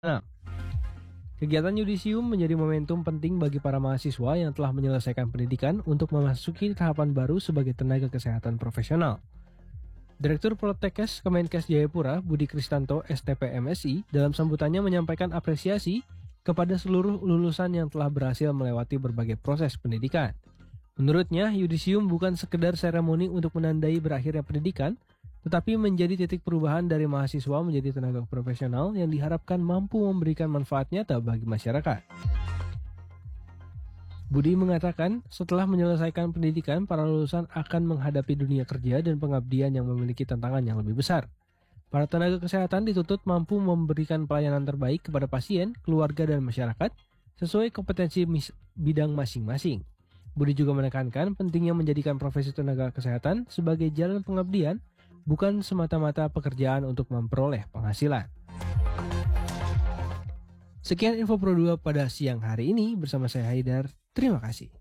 Nah, kegiatan yudisium menjadi momentum penting bagi para mahasiswa yang telah menyelesaikan pendidikan untuk memasuki tahapan baru sebagai tenaga kesehatan profesional. Direktur Protekes Kemenkes Jayapura, Budi Kristanto, STP MSI, dalam sambutannya menyampaikan apresiasi kepada seluruh lulusan yang telah berhasil melewati berbagai proses pendidikan. Menurutnya, yudisium bukan sekedar seremoni untuk menandai berakhirnya pendidikan, tetapi menjadi titik perubahan dari mahasiswa menjadi tenaga profesional yang diharapkan mampu memberikan manfaat nyata bagi masyarakat. Budi mengatakan, setelah menyelesaikan pendidikan, para lulusan akan menghadapi dunia kerja dan pengabdian yang memiliki tantangan yang lebih besar. Para tenaga kesehatan dituntut mampu memberikan pelayanan terbaik kepada pasien, keluarga, dan masyarakat sesuai kompetensi bidang masing-masing. Budi juga menekankan pentingnya menjadikan profesi tenaga kesehatan sebagai jalan pengabdian, bukan semata-mata pekerjaan untuk memperoleh penghasilan. Sekian info Pro 2 pada siang hari ini bersama saya Haidar. Terima kasih.